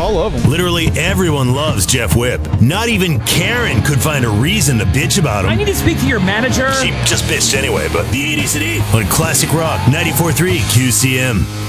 all love him. Literally everyone loves Jeff Whip. Not even Karen could find a reason to bitch about him. I need to speak to your manager. She just bitched anyway, but the 80s at 8 on Classic Rock 94.3 QCM.